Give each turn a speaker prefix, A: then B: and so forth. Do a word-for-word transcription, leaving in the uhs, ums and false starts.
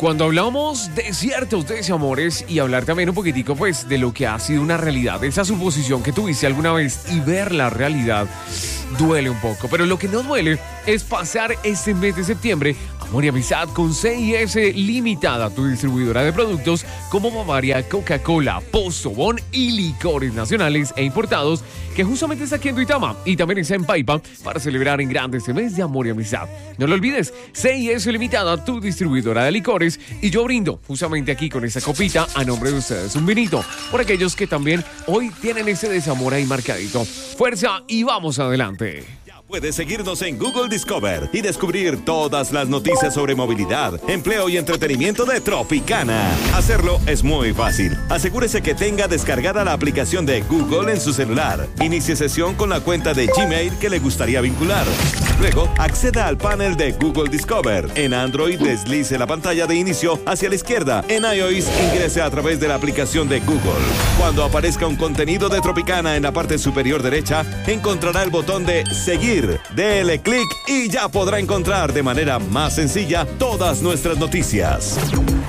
A: Cuando hablamos de ciertos desamores y hablar también un poquitico pues de lo que ha sido una realidad, esa suposición que tuviste alguna vez y ver la realidad, duele un poco. Pero lo que no duele es pasar este mes de septiembre amor y amistad con C I S Limitada, tu distribuidora de productos como Bavaria, Coca-Cola, Postobón y licores nacionales e importados, que justamente está aquí en Duitama y también está en Paipa para celebrar en grande este mes de amor y amistad. No lo olvides, C I S Limitada, tu distribuidora de licores, y yo brindo justamente aquí con esta copita a nombre de ustedes un vinito por aquellos que también hoy tienen ese desamor ahí marcadito. Fuerza y vamos adelante.
B: Puedes seguirnos en Google Discover y descubrir todas las noticias sobre movilidad, empleo y entretenimiento de Tropicana. Hacerlo es muy fácil. Asegúrese que tenga descargada la aplicación de Google en su celular. Inicie sesión con la cuenta de Gmail que le gustaría vincular. Luego, acceda al panel de Google Discover. En Android, deslice la pantalla de inicio hacia la izquierda. En iOS, ingrese a través de la aplicación de Google. Cuando aparezca un contenido de Tropicana en la parte superior derecha, encontrará el botón de Seguir. Dele clic y ya podrá encontrar de manera más sencilla todas nuestras noticias.